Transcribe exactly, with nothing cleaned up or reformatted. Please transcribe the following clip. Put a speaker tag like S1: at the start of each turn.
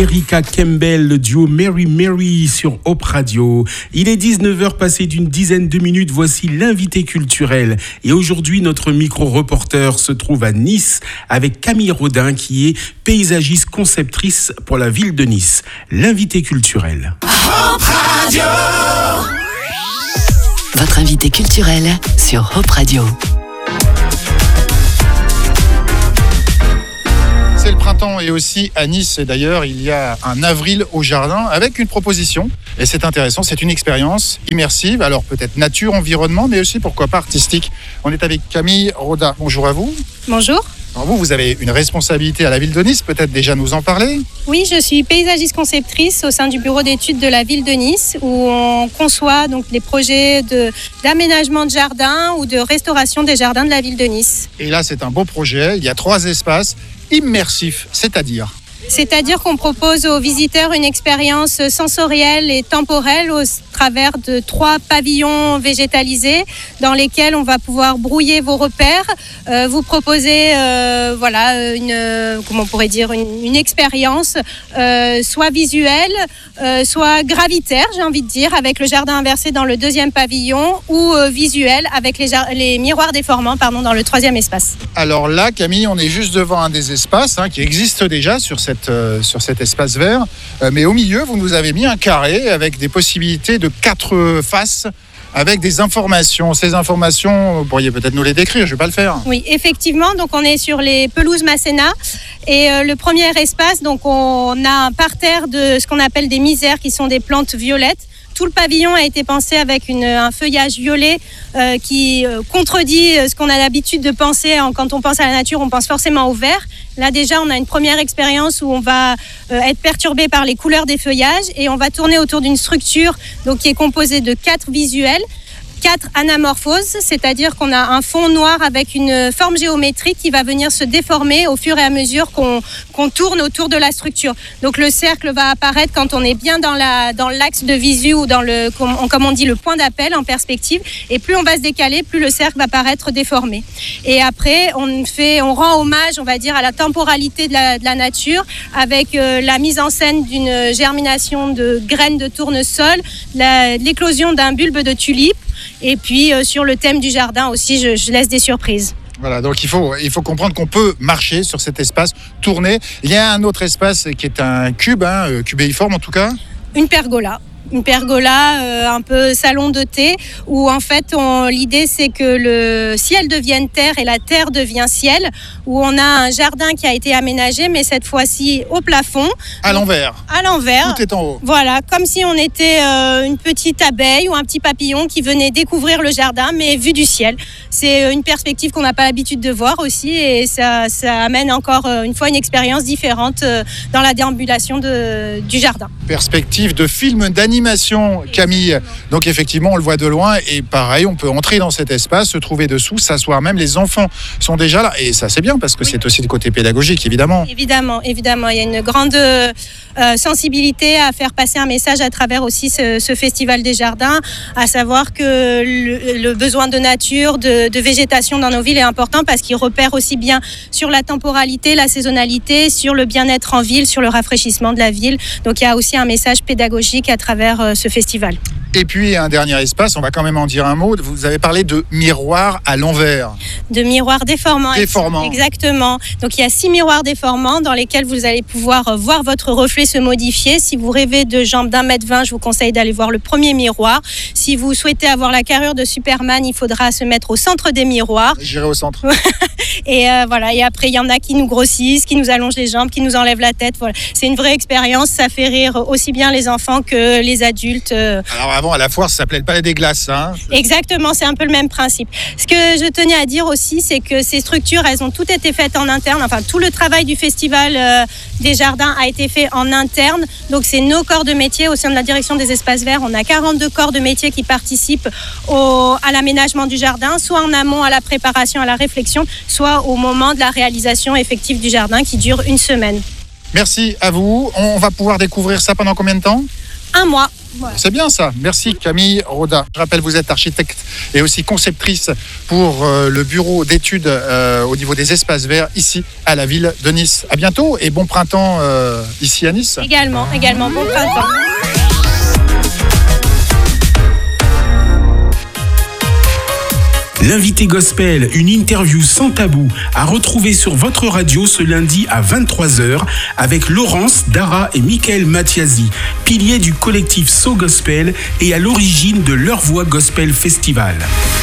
S1: Erika Campbell, le duo Mary Mary sur Hope Radio. Il est dix-neuf heures passé d'une dizaine de minutes, voici l'invité culturel. Et aujourd'hui, notre micro-reporter se trouve à Nice avec Camille Rodin qui est paysagiste conceptrice pour la ville de Nice. L'invité culturel.
S2: Hope Radio.
S3: Votre invité culturel sur Hope Radio.
S4: C'est le printemps et aussi à Nice. Et d'ailleurs, il y a un avril au jardin avec une proposition. Et c'est intéressant, c'est une expérience immersive. Alors peut-être nature, environnement, mais aussi pourquoi pas artistique. On est avec Camille Rodin. Bonjour à vous.
S5: Bonjour.
S4: Alors vous, vous avez une responsabilité à la ville de Nice. Peut-être déjà nous en parler.
S5: Oui, je suis paysagiste conceptrice au sein du bureau d'études de la ville de Nice où on conçoit donc les projets de, d'aménagement de jardins ou de restauration des jardins de la ville de Nice.
S4: Et là, c'est un beau projet. Il y a trois espaces immersifs, c'est-à-dire
S5: C'est-à-dire qu'on propose aux visiteurs une expérience sensorielle et temporelle au travers de trois pavillons végétalisés dans lesquels on va pouvoir brouiller vos repères, euh, vous proposer euh, voilà, une, comment on pourrait dire, une, une expérience euh, soit visuelle, euh, soit gravitaire, j'ai envie de dire, avec le jardin inversé dans le deuxième pavillon ou euh, visuel avec les, les miroirs déformants pardon, dans le troisième espace.
S4: Alors là, Camille, on est juste devant un des espaces hein, qui existe déjà sur cette Euh, sur cet espace vert, euh, mais au milieu vous nous avez mis un carré avec des possibilités de quatre faces avec des informations. Ces informations, vous pourriez peut-être nous les décrire, je ne vais pas le faire.
S5: Oui, effectivement, donc on est sur les pelouses Masséna et euh, le premier espace, donc on a un parterre de ce qu'on appelle des misères qui sont des plantes violettes. Tout le pavillon a été pensé avec une, un feuillage violet euh, qui euh, contredit ce qu'on a l'habitude de penser. Quand on pense à la nature, on pense forcément au vert. Là déjà, on a une première expérience où on va euh, être perturbé par les couleurs des feuillages et on va tourner autour d'une structure donc, qui est composée de quatre visuels. Quatre anamorphoses, c'est-à-dire qu'on a un fond noir avec une forme géométrique qui va venir se déformer au fur et à mesure qu'on, qu'on tourne autour de la structure. Donc le cercle va apparaître quand on est bien dans, la, dans l'axe de visu ou dans le, comme on dit, le point d'appel en perspective. Et plus on va se décaler, plus le cercle va paraître déformé. Et après, on, fait, on rend hommage, on va dire, à la temporalité de la, de la nature avec euh, la mise en scène d'une germination de graines de tournesol, la, l'éclosion d'un bulbe de tulipe. Et puis euh, sur le thème du jardin aussi, je, je laisse des surprises.
S4: Voilà, donc il faut, il faut comprendre qu'on peut marcher sur cet espace, tourner. Il y a un autre espace qui est un cube, hein, cubéiforme en tout cas.
S5: Une pergola. Une pergola euh, un peu salon de thé où en fait on, l'idée c'est que le ciel devienne terre et la terre devient ciel, où on a un jardin qui a été aménagé mais cette fois-ci au plafond.
S4: À l'envers.
S5: À l'envers.
S4: Tout est en haut.
S5: Voilà, comme si on était euh, une petite abeille ou un petit papillon qui venait découvrir le jardin mais vu du ciel. C'est une perspective qu'on n'a pas l'habitude de voir aussi et ça, ça amène encore une fois une expérience différente euh, dans la déambulation de, du jardin.
S4: Perspective de film d'animation. Camille, donc effectivement on le voit de loin et pareil on peut entrer dans cet espace, se trouver dessous, s'asseoir, même les enfants sont déjà là et ça c'est bien parce que oui. C'est aussi le côté pédagogique évidemment.
S5: Évidemment, évidemment, il y a une grande euh, sensibilité à faire passer un message à travers aussi ce, ce festival des jardins, à savoir que le, le besoin de nature, de, de végétation dans nos villes est important parce qu'il repère aussi bien sur la temporalité, la saisonnalité, sur le bien-être en ville, sur le rafraîchissement de la ville, donc il y a aussi un message pédagogique à travers ce festival.
S4: Et puis un dernier espace, on va quand même en dire un mot. Vous avez parlé de miroirs à l'envers.
S5: De miroirs déformants.
S4: Déformants.
S5: Exactement. Donc il y a six miroirs déformants dans lesquels vous allez pouvoir voir votre reflet se modifier. Si vous rêvez de jambes d'un mètre vingt, je vous conseille d'aller voir le premier miroir. Si vous souhaitez avoir la carrure de Superman, il faudra se mettre au centre des miroirs.
S4: J'irai au centre.
S5: Et euh, voilà. Et après, il y en a qui nous grossissent, qui nous allongent les jambes, qui nous enlèvent la tête. Voilà. C'est une vraie expérience. Ça fait rire aussi bien les enfants que les adultes.
S4: Alors avant, à la foire, ça s'appelait le Palais des Glaces. Hein.
S5: Exactement, c'est un peu le même principe. Ce que je tenais à dire aussi, c'est que ces structures, elles ont toutes été faites en interne. Enfin, tout le travail du Festival euh, des Jardins a été fait en interne. Donc, c'est nos corps de métier au sein de la direction des espaces verts. On a quarante-deux corps de métier qui participent au, à l'aménagement du jardin, soit en amont à la préparation, à la réflexion, soit au moment de la réalisation effective du jardin qui dure une semaine.
S4: Merci à vous. On va pouvoir découvrir ça pendant combien de temps ?
S5: un mois. Voilà.
S4: C'est bien ça. Merci Camille Rodin. Je rappelle, vous êtes architecte et aussi conceptrice pour euh, le bureau d'études euh, au niveau des espaces verts ici à la ville de Nice. À bientôt et bon printemps euh, ici à Nice.
S5: Également, également, bon printemps.
S1: L'invité gospel, une interview sans tabou, à retrouver sur votre radio ce lundi à vingt-trois heures avec Laurence, Dara et Michael Mathiasi, piliers du collectif So Gospel et à l'origine de Leur Voix Gospel Festival.